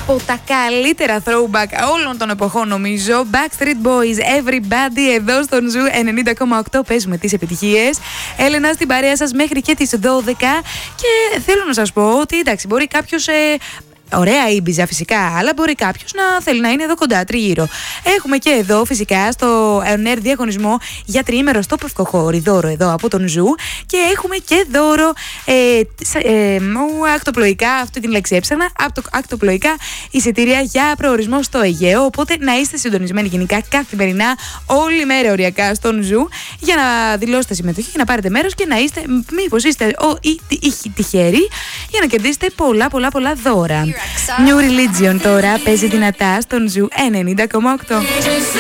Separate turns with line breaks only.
από τα καλύτερα throwback όλων των εποχών, νομίζω. Backstreet Boys, Everybody, εδώ στον Ζου 90,8 παίζουμε τις επιτυχίες. Έλενα στην παρέα σας μέχρι και τις 12 και θέλω να σας πω ότι εντάξει, μπορεί κάποιος ωραία Ήμπιζα φυσικά, αλλά μπορεί κάποιος να θέλει να είναι εδώ κοντά, τριγύρω. Έχουμε και εδώ φυσικά στο ΕΟΝΕΡ διαγωνισμό για τριήμερο στο Πευκοχώρι, δώρο εδώ από τον Ζου. Και έχουμε και δώρο ακτοπλοϊκά, αυτή την λέξη έψαχνα, ακτοπλοϊκά εισιτήρια για προορισμό στο Αιγαίο. Οπότε να είστε συντονισμένοι γενικά καθημερινά, όλη μέρα οριακά στον Ζου, για να δηλώσετε συμμετοχή, για να πάρετε μέρος και να είστε, μήπως είστε τυχεροί, για να κερδίσετε πολλά δώρα. New Religion τώρα παίζει δυνατά στον Ζου 90,8.